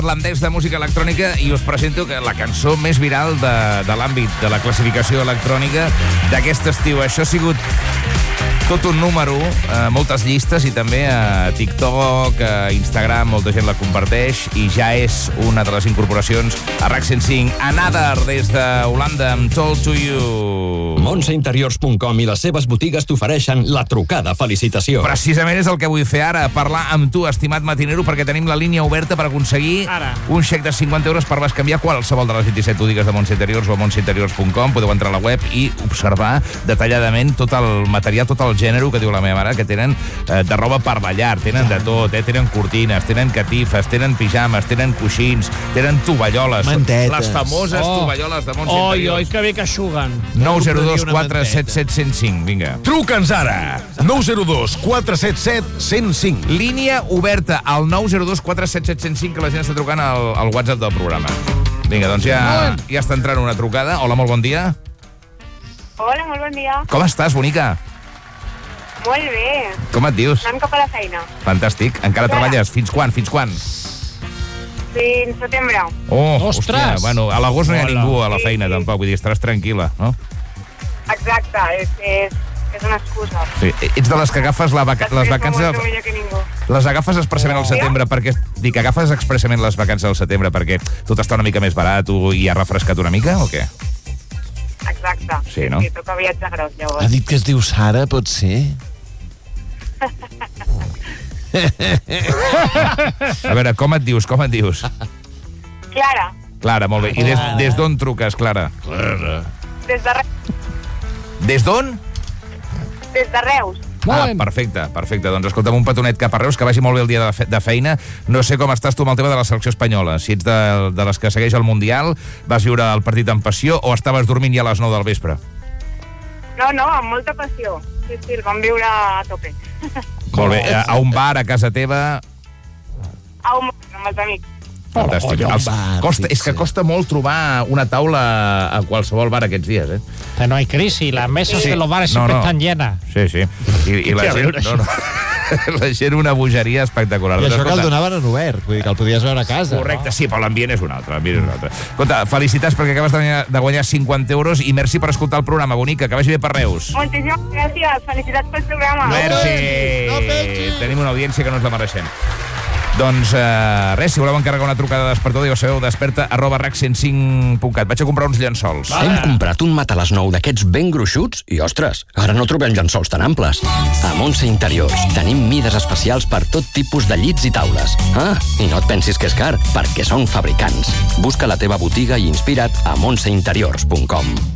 irlandès de música electrònica i us presento la cançó més viral de l'àmbit de la classificació electrònica d'aquest estiu. Això ha sigut tot un número, moltes llistes i també a TikTok, a Instagram, molta gent la comparteix i ja és una de les incorporacions a RAC 105. Another, des d'Holanda, amb Told to You. Montseinteriors.com i les seves botigues t'ofereixen la trucada felicitació. Precisament és el que vull fer ara, parlar amb tu, estimat matinero, perquè tenim la línia oberta per aconseguir un xec de 50 euros per bescanviar qualsevol de les 27 botigues de Montse Interiors o a montseinteriors.com. Podeu entrar a la web i observar detalladament tot el material, tot el gènere que diu la meva mare, que tenen de roba per la llar, tenen de tot, tenen cortines, tenen catifes, tenen pijames, tenen coixins, tenen tovalloles, mantetes, les famoses tovalloles de Montse Interiors. Oi, que bé que eixuguen. 902 477 105, vinga. Truca'ns ara! 902 477 105. Línia oberta al 902 477 105, que la gent està trucant al WhatsApp del programa. Vinga, doncs ja està entrant una trucada. Hola, molt bon dia. Hola, molt bon dia. Com estàs, bonica? Molt bé. Com et dius? Anem cap a la feina. Fantàstic. Encara treballes? Fins quan? Fins setembre. Oh, ostres! Hòstia, bueno, a l'agost no hi ha ningú a la feina, tampoc. Vull dir, estaràs tranquil·la, no? Exacte, és una excusa. Sí. Ets de les que agafes les vacances... Les agafes expressament al setembre perquè... Dic, agafes expressament les vacances al setembre perquè tot està una mica més barat i ha refrescat una mica, o què? Exacte. Sí, no? Sí, toca viatge gros, llavors. Ha dit que es diu Sara, pot ser? A veure, com et dius? Clara. Clara, molt bé. I des d'on truques, Clara? Des de Reus. Des d'on? Des de Reus. Perfecte. Doncs escolta'm, un petonet cap a Reus, que vagi molt bé el dia de feina. No sé com estàs tu amb el tema de la selecció espanyola. Si ets de les que segueix el Mundial, vas viure el partit amb passió o estaves dormint ja a les 9 del vespre? No, amb molta passió. Sí, el vam viure a tope. Molt bé. A un bar, a casa teva? A un bar, amb els amics. Fantàstic. És que costa molt trobar una taula a qualsevol bar aquests dies, eh? Que no hay crisis, las mesas de los bares siempre están llenas. Sí. I la gent... La gent una bogeria espectacular. I això que el donaven en obert, vull dir que el podies veure a casa. Correcte, sí, però l'ambient és un altre. Escolta, felicitats perquè acabes de guanyar 50 euros i merci per escoltar el programa, bonica, que vagi bé per Reus. Moltíssimes gràcies, felicitats pel programa. Merci. Tenim una audiència que no ens la mereixem. Doncs res, si voleu encarregar una trucada de despertador, ja ho sabeu, desperta@rac105.cat. Vaig a comprar uns llençols. Hem comprat un matalàs nou d'aquests ben gruixuts i, ostres, ara no trobem llençols tan amples. A Montse Interiors tenim mides especials per tot tipus de llits i taules. I no et pensis que és car, perquè són fabricants. Busca la teva botiga i inspira't a montseinteriors.com.